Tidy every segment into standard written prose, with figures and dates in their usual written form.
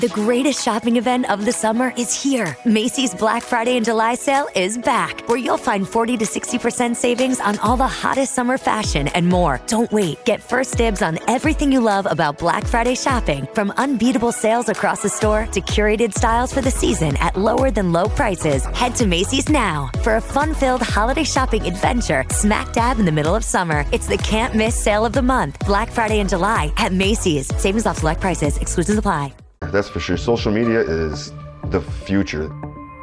The greatest shopping event of the summer is here. Macy's Black Friday and July sale is back, where you'll find 40 to 60% savings on all the hottest summer fashion and more. Don't wait. Get first dibs on everything you love about Black Friday shopping, from unbeatable sales across the store to curated styles for the season at lower than low prices. Head to Macy's now for a fun-filled holiday shopping adventure smack dab in the middle of summer. It's the can't-miss sale of the month, Black Friday and July at Macy's. Savings off select prices. Exclusions apply. That's for sure. Social media is the future.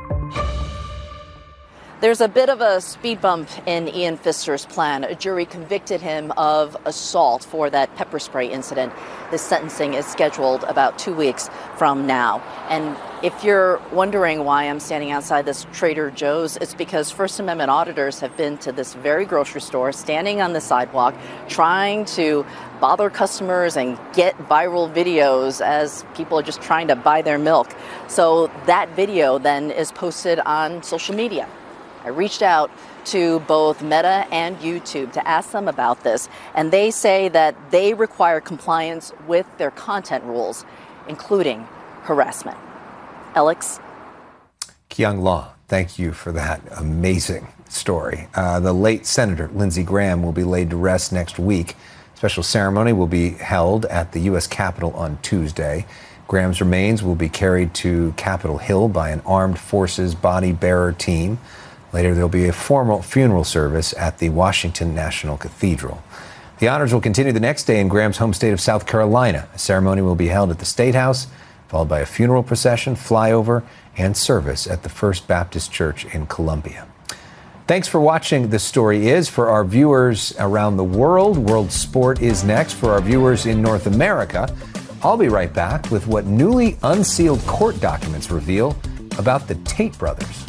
There's a bit of a speed bump in Ian Pfister's plan. A jury convicted him of assault for that pepper spray incident. This sentencing is scheduled about 2 weeks from now. And if you're wondering why I'm standing outside this Trader Joe's, it's because First Amendment auditors have been to this very grocery store, standing on the sidewalk, trying to bother customers and get viral videos as people are just trying to buy their milk. So that video then is posted on social media. I reached out to both Meta and YouTube to ask them about this, and they say that they require compliance with their content rules, including harassment. Alex? Kyung Law, thank you for that amazing story. The late Senator Lindsey Graham will be laid to rest next week. Special ceremony will be held at the U.S. Capitol on Tuesday. Graham's remains will be carried to Capitol Hill by an armed forces body bearer team. Later, there'll be a formal funeral service at the Washington National Cathedral. The honors will continue the next day in Graham's home state of South Carolina. A ceremony will be held at the State House, followed by a funeral procession, flyover, and service at the First Baptist Church in Columbia. Thanks for watching This Story Is. For our viewers around the world, World Sport is next. For our viewers in North America, I'll be right back with what newly unsealed court documents reveal about the Tate brothers.